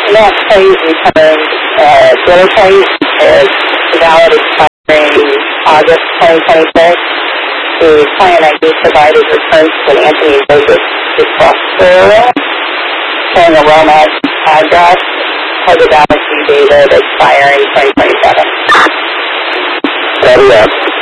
That phase returned, the other phase is valid expiring August 2026. The plan ID provided returns to an Anthony Burgess requester showing a WellMed address for the balance due dated expiring 2027. That is